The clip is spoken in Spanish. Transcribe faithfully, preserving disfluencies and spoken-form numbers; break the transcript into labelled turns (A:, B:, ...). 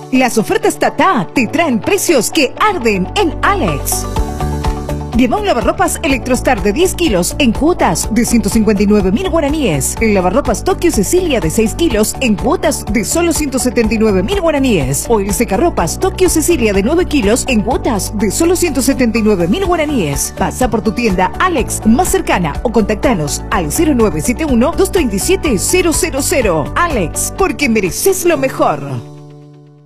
A: Las ofertas Tata te traen precios que arden en Alex. Lleva un lavarropas Electrostar de diez kilos en cuotas de ciento cincuenta y nueve mil guaraníes. El lavarropas Tokio Cecilia de seis kilos en cuotas de solo ciento setenta y nueve mil guaraníes. O el secarropas Tokio Cecilia de nueve kilos en cuotas de solo ciento setenta y nueve mil guaraníes. Pasa por tu tienda Alex más cercana o contactanos al cero nueve siete uno, dos tres siete, cero cero cero. Alex, porque mereces lo mejor.